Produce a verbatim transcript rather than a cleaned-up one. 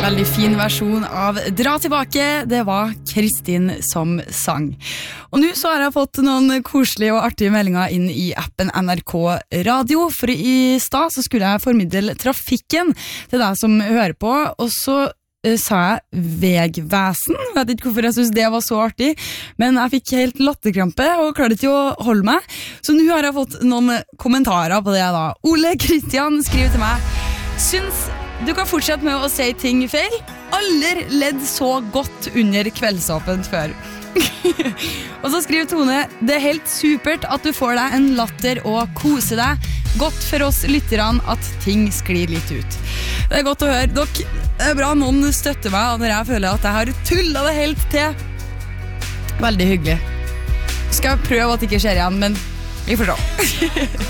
Veldig fin versjon av Dra tilbake, det var Kristin som sang. Og nå så har jeg fått noen koselige og artige meldinger inn i appen N R K Radio, for i stad så skulle jeg formidle trafikken til deg som hører på, og så uh, sa jeg vegvesen. Jeg vet ikke hvorfor jeg synes det var så artig, men jeg fikk helt latterkrampe og klarte ikke å holde meg. Så nå har jeg fått noen kommentarer på det da. Ole Kristian skriver til meg: Syns du kan fortsette med å si ting feil. Aldri ledd så godt under kveldsåpent før. Og så skriver Tone: det er helt supert at du får deg en latter og koser deg. Godt for oss lytterne at ting sklir litt ut. Det er godt å høre. Dere, det er bra noen støtter meg når jeg føler at jeg har tullet det helt til. Veldig hyggelig. Skal jeg prøve at det ikke skjer igjen, men vi får se.